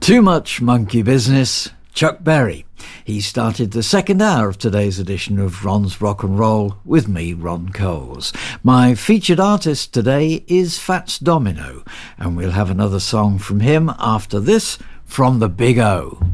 Too much monkey business. Chuck Berry. He started the second hour of today's edition of Ron's Rock and Roll with me, Ron Coles. My featured artist today is Fats Domino, and we'll have another song from him after this from the Big O.